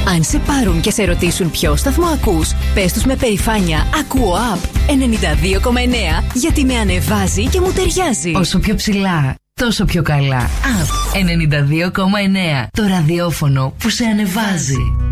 Αν σε πάρουν και σε ρωτήσουν ποιο σταθμό ακούς, πες τους με περηφάνεια «Ακούω Up 92,9» γιατί με ανεβάζει και μου ταιριάζει. Όσο πιο ψηλά, τόσο πιο καλά. Up 92,9. Το ραδιόφωνο που σε ανεβάζει.